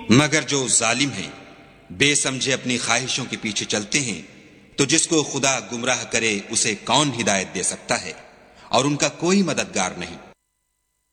मगर जो जालिम हैं, बेसमझे अपनी ख्वाहिशों के पीछे चलते हैं, तो जिसको खुदा गुमराह करे उसे कौन हिदायत दे सकता है, और उनका कोई मददगार नहीं।